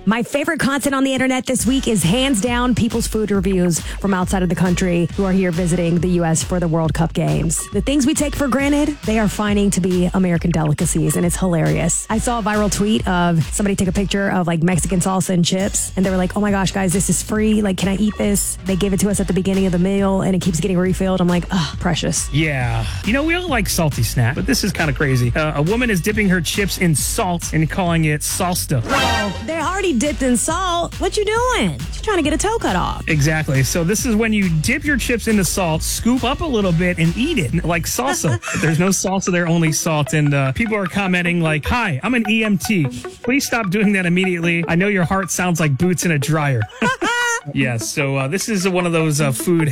My favorite content on the internet this week is hands down people's food reviews from outside of the country who are here visiting the U.S. for the World Cup games. The things we take for granted, they are finding to be American delicacies, and it's hilarious. I saw a viral tweet of somebody took a picture of like Mexican salsa and chips, and they were like, oh my gosh, guys, this is free. Like, can I eat this? They gave it to us at the beginning of the meal, and it keeps getting refilled. I'm like, oh, precious. Yeah. You know, we all like salty snacks, but this is kind of crazy. A woman is dipping her chips in salt and calling it salsa. Oh, they're already dipped in salt. What you doing? She's trying to get a toe cut off. Exactly. So this is when you dip your chips into salt, scoop up a little bit, and eat it like salsa. There's no salsa there, only salt. And people are commenting like, hi, I'm an EMT. Please stop doing that immediately. I know your heart sounds like boots in a dryer. Yes, so this is one of those food